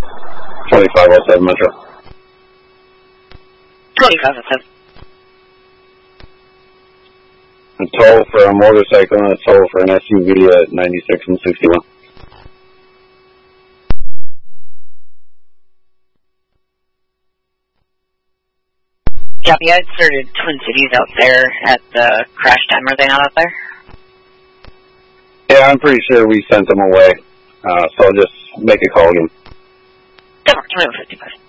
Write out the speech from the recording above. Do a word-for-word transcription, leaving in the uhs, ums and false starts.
twenty-five oh seven Metro. twenty-five oh seven. A toll for a motorcycle and a toll for an S U V at ninety-six and sixty-one. Copy, I inserted Twin Cities out there at the crash time. Are they not out there? Yeah, I'm pretty sure we sent them away. Uh, so I'll just make a call again. Denver, twenty-one fifty-five.